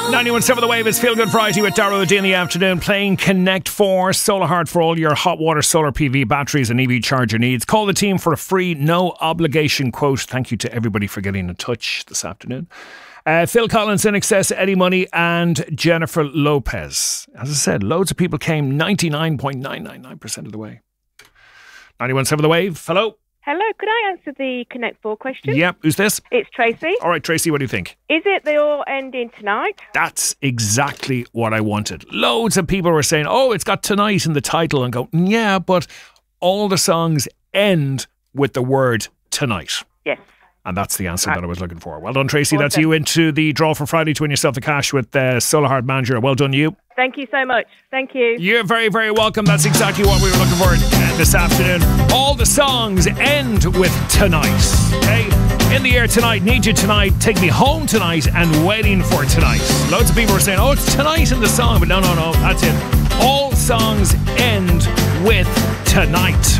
91.7 The Wave is Feel Good Friday with Darragh O'Day in the afternoon, playing Connect 4 Solar Heart for all your hot water, solar PV batteries and EV charger needs. Call the team for a free, no obligation quote. Thank you to everybody for getting in touch this afternoon. Phil Collins, In Excess, Eddie Money and Jennifer Lopez. As I said, loads of people came 99.999% of the way. 91.7 The Wave. Hello. Hello, could I answer the Connect 4 question? Yep, who's this? It's Tracy. All right, Tracy, what do you think? Is it they all end in tonight? That's exactly what I wanted. Loads of people were saying, oh, it's got tonight in the title, and go, yeah, but all the songs end with the word tonight. Yes. And that's the answer that I was looking for. Well done, Tracy. Awesome. That's you into the draw for Friday to win yourself the cash with Solar Heart Manager. Well done, you. Thank you so much. Thank you. You're very, very welcome. That's exactly what we were looking for this afternoon. All the songs end with tonight. Okay? In the air tonight, Need You Tonight, Take Me Home Tonight, and Waiting for Tonight. Loads of people were saying, oh, it's tonight in the song. But no, that's it. All songs end with tonight.